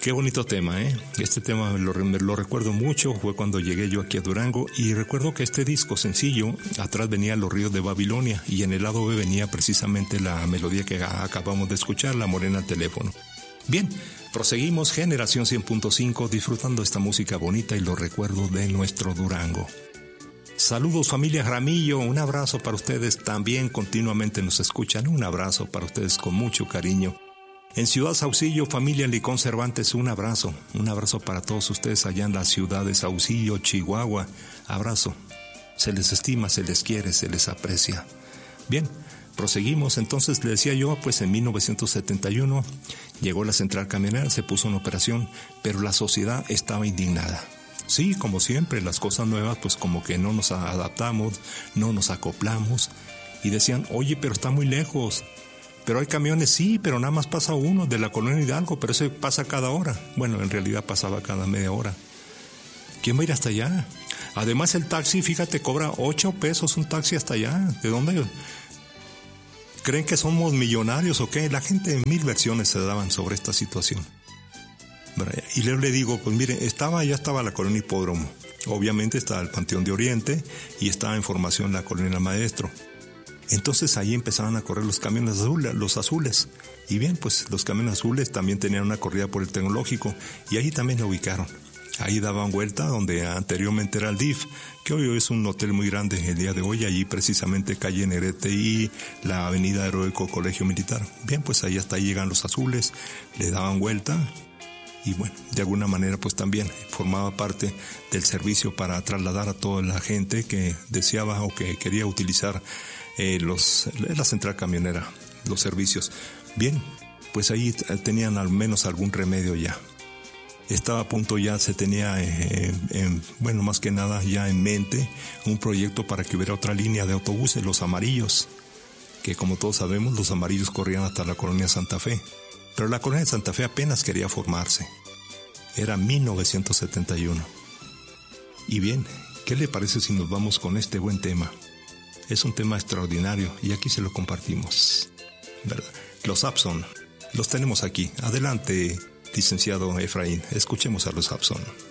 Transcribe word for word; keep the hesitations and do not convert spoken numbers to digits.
Qué bonito tema, ¿eh? Este tema lo, lo recuerdo mucho, fue cuando llegué yo aquí a Durango y recuerdo que este disco sencillo, atrás venía Los Ríos de Babilonia y en el lado B venía precisamente la melodía que acabamos de escuchar, La Morena al Teléfono. Bien, proseguimos Generación cien punto cinco disfrutando esta música bonita y los recuerdos de nuestro Durango. Saludos familia Jaramillo, un abrazo para ustedes, también continuamente nos escuchan, un abrazo para ustedes con mucho cariño. En Ciudad Saucillo, familia Licón Cervantes, un abrazo, un abrazo para todos ustedes allá en la ciudad de Saucillo, Chihuahua, abrazo, se les estima, se les quiere, se les aprecia. Bien, proseguimos, entonces le decía yo, pues en mil novecientos setenta y uno llegó la central camionera, se puso en operación, pero la sociedad estaba indignada. Sí, como siempre, las cosas nuevas, pues como que no nos adaptamos, no nos acoplamos, y decían, oye, pero está muy lejos. Pero hay camiones, sí, pero nada más pasa uno de la Colonia Hidalgo, pero ese pasa cada hora. Bueno, en realidad pasaba cada media hora. ¿Quién va a ir hasta allá? Además el taxi, fíjate, cobra ocho pesos un taxi hasta allá. ¿De dónde? ¿Creen que somos millonarios o qué? La gente, mil versiones se daban sobre esta situación. Y yo le digo, pues mire, estaba, ya estaba la Colonia Hipódromo. Obviamente estaba el Panteón de Oriente y estaba en formación la Colonia Maestro. Entonces ahí empezaban a correr los camiones azules, los azules. Y bien, pues los camiones azules también tenían una corrida por el Tecnológico y ahí también lo ubicaron. Ahí daban vuelta donde anteriormente era el D I F, que hoy es un hotel muy grande el día de hoy, allí precisamente calle Negrete y la avenida Heroico Colegio Militar. Bien, pues ahí hasta ahí llegan los azules, le daban vuelta y bueno, de alguna manera pues también formaba parte del servicio para trasladar a toda la gente que deseaba o que quería utilizar Eh, los, la central camionera, los servicios. Bien, pues ahí tenían al menos algún remedio ya. Estaba a punto ya, se tenía, eh, en, bueno, más que nada ya en mente un proyecto para que hubiera otra línea de autobuses, los amarillos, que como todos sabemos, los amarillos corrían hasta la Colonia Santa Fe. Pero la Colonia Santa Fe apenas quería formarse. Era mil novecientos setenta y uno. Y bien, ¿qué le parece si nos vamos con este buen tema? Es un tema extraordinario y aquí se lo compartimos, ¿verdad? Los Abson, los tenemos aquí. Adelante, licenciado Efraín, escuchemos a los Abson.